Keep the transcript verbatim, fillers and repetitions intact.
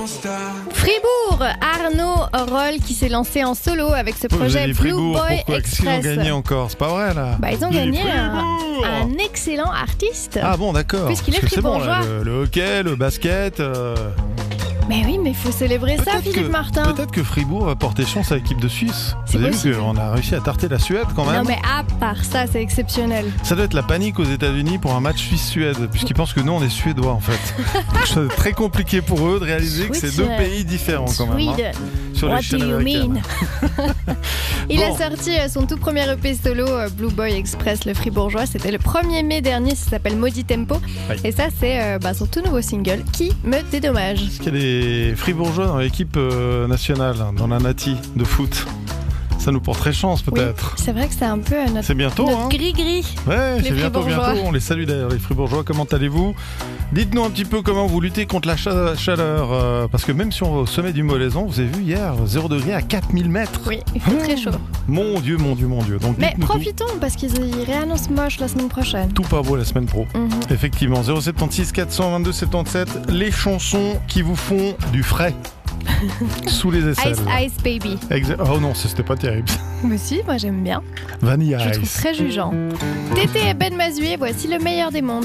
Fribourg, Arnaud Roll qui s'est lancé en solo avec ce projet Blue Fribourg, Boy pourquoi Qu'est-ce qu'ils ont Express. gagné encore? C'est pas vrai là. Bah, ils ont J'ai gagné dit un, Fribourg. un excellent artiste. Ah bon, d'accord. Puisqu'il est Parce que c'est bon, fribourgeois. là, le, le hockey, le basket. euh, Mais oui, mais il faut célébrer ça, peut-être Philippe que- Martin. Peut-être que Fribourg va porter chance à l'équipe de Suisse. C'est Vous avez possible. vu qu'on a réussi à tarter la Suède quand même. Non, mais à part ça, c'est exceptionnel. Ça doit être la panique aux États-Unis pour un match Suisse-Suède, puisqu'ils pensent que nous on est Suédois en fait. Donc c'est très compliqué pour eux de réaliser que c'est deux Sweden. pays différents quand même. hein, Sweden. sur les What chaînes do you américaines. mean? Il Bon. a sorti euh, son tout premier E P solo, euh, Blue Boy Express, le fribourgeois. C'était le premier mai dernier, ça s'appelle Maudit Tempo. Oui. Et ça, c'est euh, bah, son tout nouveau single, Qui me dédommage. Est-ce qu'il y a des Fribourgeois dans l'équipe euh, nationale, hein, dans la Nati de foot? Ça nous porterait chance Oui, peut-être. c'est vrai que c'est un peu euh, notre, C'est bientôt, notre hein. gris-gris. Ouais, Les c'est bientôt, Fribourgeois. bientôt. On les salue d'ailleurs, les Fribourgeois. Comment allez-vous? Dites-nous un petit peu comment vous luttez contre la cha- chaleur. euh, parce que même si on va au sommet du Molaison, vous avez vu hier, zéro degré à quatre mille mètres. Oui, il fait très chaud. Mon Dieu, mon Dieu, mon Dieu. Donc Mais dites-nous tout. profitons, parce qu'ils ils réannoncent moche la semaine prochaine. Tout pas beau la semaine pro. Mhm. Effectivement, zéro sept six quatre cent vingt-deux soixante-dix-sept, les chansons qui vous font du frais sous les aisselles. Ice Ice Baby. Exa- oh non, ça, c'était pas terrible. Mais si, moi j'aime bien. Vanilla Je le trouve Ice. très jugeant. Tété et Ben Mazué, voici le meilleur des mondes.